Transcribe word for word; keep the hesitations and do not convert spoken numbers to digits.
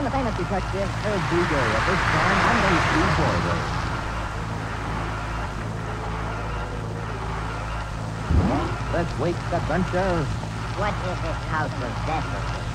I'm the famous detective, Herb Bouguer. At this time, I'm going to see forward. Let's wake the Gunter. What is this house of Bethel?